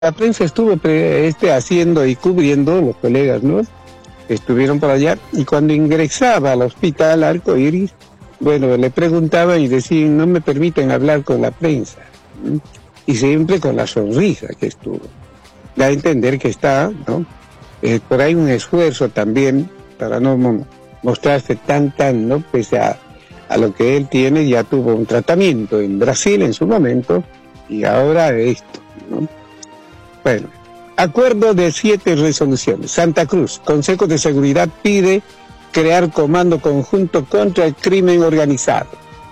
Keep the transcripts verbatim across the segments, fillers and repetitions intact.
la prensa estuvo este, haciendo y cubriendo, los colegas, ¿no? Estuvieron por allá, y cuando ingresaba al hospital Arco Iris, bueno, le preguntaban y decían, no me permiten hablar con la prensa. ¿Mm? Y siempre con la sonrisa que estuvo. Da a entender que está, ¿no? Eh, por ahí un esfuerzo también para no mo mostrarse tan, tan, ¿no? Pese a, a lo que él tiene, ya tuvo un tratamiento en Brasil en su momento, y ahora esto, ¿no? Bueno, acuerdo de siete resoluciones. Santa Cruz, Consejo de Seguridad pide crear comando conjunto contra el crimen organizado.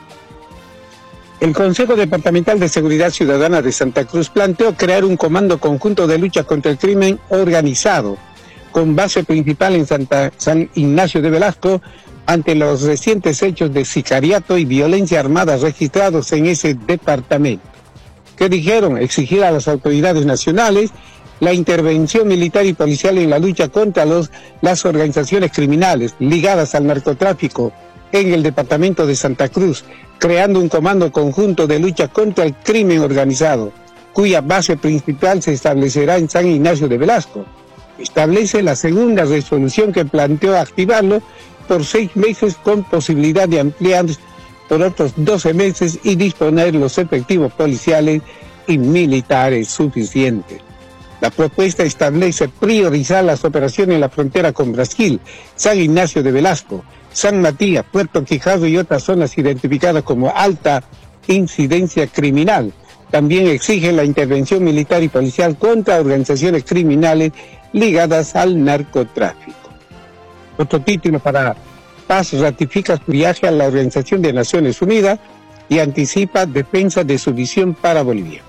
El Consejo Departamental de Seguridad Ciudadana de Santa Cruz planteó crear un comando conjunto de lucha contra el crimen organizado, con base principal en Santa, San Ignacio de Velasco, ante los recientes hechos de sicariato y violencia armada registrados en ese departamento. ¿Qué dijeron? Exigir a las autoridades nacionales la intervención militar y policial en la lucha contra los, las organizaciones criminales ligadas al narcotráfico en el departamento de Santa Cruz, creando un comando conjunto de lucha contra el crimen organizado, cuya base principal se establecerá en San Ignacio de Velasco. Establece la segunda resolución que planteó activarlo por seis meses con posibilidad de ampliar por otros doce meses y disponer los efectivos policiales y militares suficientes. La propuesta establece priorizar las operaciones en la frontera con Brasil, San Ignacio de Velasco, San Matías, Puerto Quijado y otras zonas identificadas como alta incidencia criminal. También exige la intervención militar y policial contra organizaciones criminales ligadas al narcotráfico. Otro título para Paz: ratifica su viaje a la Organización de Naciones Unidas y anticipa defensa de su visión para Bolivia.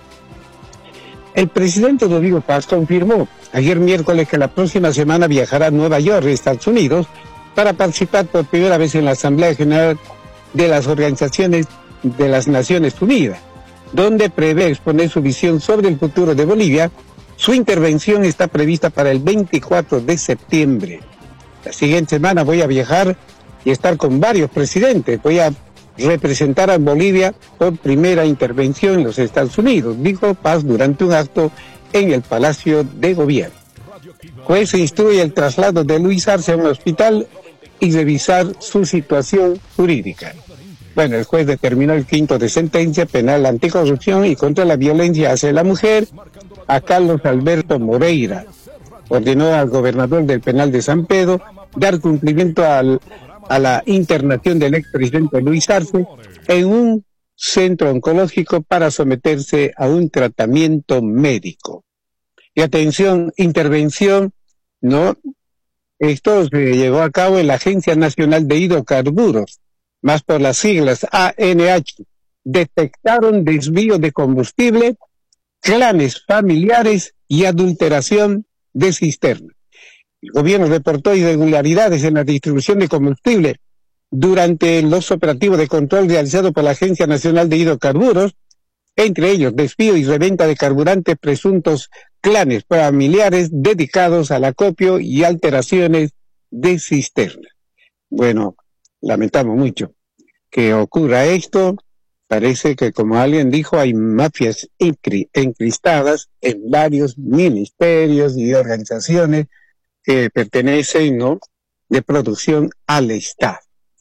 El presidente Rodrigo Paz confirmó ayer miércoles que la próxima semana viajará a Nueva York, Estados Unidos, para participar por primera vez en la Asamblea General de las Organizaciones de las Naciones Unidas, donde prevé exponer su visión sobre el futuro de Bolivia. Su intervención está prevista para el veinticuatro de septiembre. La siguiente semana voy a viajar y estar con varios presidentes. Voy a representar a Bolivia por primera intervención en los Estados Unidos, dijo Paz durante un acto en el Palacio de Gobierno. Juez instruye el traslado de Luis Arce a un hospital y revisar su situación jurídica. Bueno, el juez determinó el quinto de sentencia penal anticorrupción y contra la violencia hacia la mujer a Carlos Alberto Moreira. Ordenó al gobernador del penal de San Pedro dar cumplimiento al, a la internación del expresidente Luis Arce en un centro oncológico para someterse a un tratamiento médico. Y atención, intervención, ¿no? Esto se llevó a cabo en la Agencia Nacional de Hidrocarburos, más por las siglas A N H. Detectaron desvío de combustible, clanes familiares y adulteración de cisternas. El gobierno reportó irregularidades en la distribución de combustible durante los operativos de control realizados por la Agencia Nacional de Hidrocarburos, entre ellos desvío y reventa de carburantes, presuntos clanes familiares dedicados al acopio y alteraciones de cisternas. Bueno, lamentamos mucho que ocurra esto. Parece que, como alguien dijo, hay mafias encristadas en varios ministerios y organizaciones que pertenecen, ¿no?, de producción al Estado.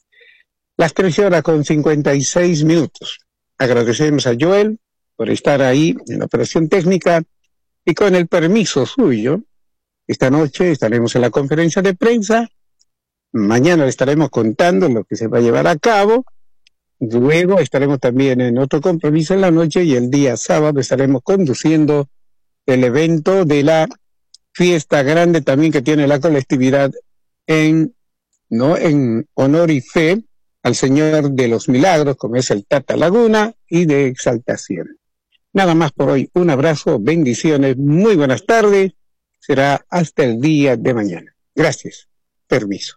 Las tres horas con cincuenta y seis minutos. Agradecemos a Joel por estar ahí en la operación técnica y con el permiso suyo, esta noche estaremos en la conferencia de prensa. Mañana le estaremos contando lo que se va a llevar a cabo. Luego estaremos también en otro compromiso en la noche y el día sábado estaremos conduciendo el evento de la fiesta grande también que tiene la colectividad en, ¿no?, en honor y fe al Señor de los Milagros, como es el Tata Laguna, y de exaltación. Nada más por hoy. Un abrazo, bendiciones, muy buenas tardes. Será hasta el día de mañana. Gracias. Permiso.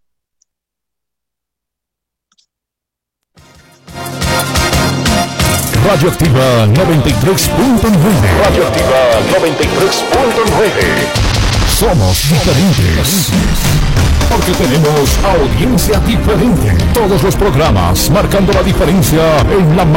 Radioactiva noventa y tres punto nueve. Radioactiva noventa y tres punto nueve. Somos diferentes. Porque tenemos audiencia diferente. Todos los programas marcando la diferencia en la